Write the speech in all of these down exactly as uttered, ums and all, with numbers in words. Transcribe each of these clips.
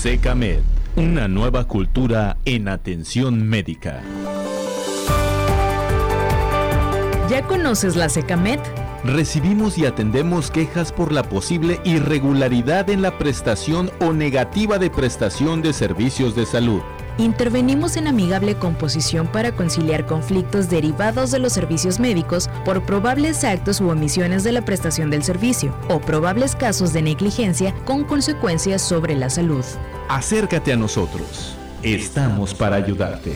Secamed, una nueva cultura en atención médica. ¿Ya conoces la Secamed? Recibimos y atendemos quejas por la posible irregularidad en la prestación o negativa de prestación de servicios de salud. Intervenimos en amigable composición para conciliar conflictos derivados de los servicios médicos por probables actos u omisiones de la prestación del servicio o probables casos de negligencia con consecuencias sobre la salud. Acércate a nosotros. Estamos para ayudarte.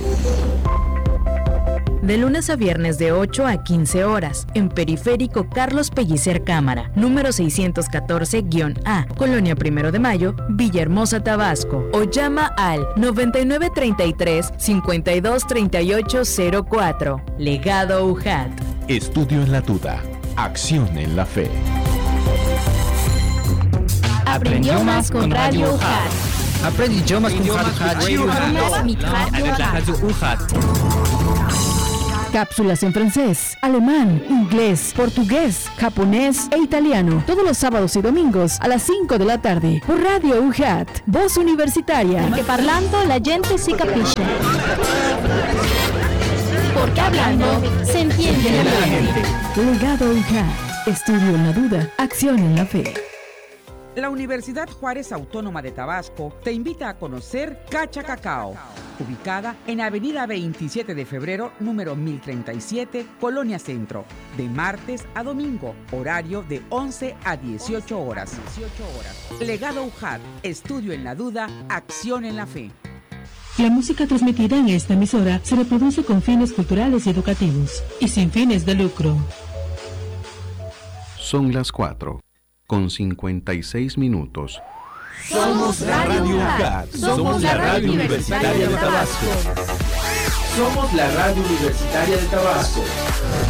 De lunes a viernes de ocho a quince horas, en Periférico Carlos Pellicer Cámara, número seiscientos catorce A, Colonia Primero de Mayo, Villahermosa, Tabasco. O llama al noventa y nueve treinta y tres, cincuenta y dos treinta y ocho cero cuatro. Legado U J A T. Estudio en la duda. Acción en la fe. Aprendió más con Radio U J A T. Aprende idiomas con Radio U J A T. Cápsulas en francés, alemán, inglés, portugués, japonés e italiano. Todos los sábados y domingos a las cinco de la tarde por Radio U J A T, Voz Universitaria. Porque parlando la gente si capisce. Porque hablando se entiende la gente. Legado U J A T. Estudio en la duda, acción en la fe. La Universidad Juárez Autónoma de Tabasco te invita a conocer Cacha Cacao, ubicada en Avenida veintisiete de febrero, número mil treinta y siete, Colonia Centro, de martes a domingo, horario de once a dieciocho horas. Legado U J A T, estudio en la duda, acción en la fe. La música transmitida en esta emisora se reproduce con fines culturales y educativos y sin fines de lucro. Son las cuatro. Con cincuenta y seis minutos. Somos Radio U J A T. Somos la radio universitaria de Tabasco. Somos la radio universitaria de Tabasco.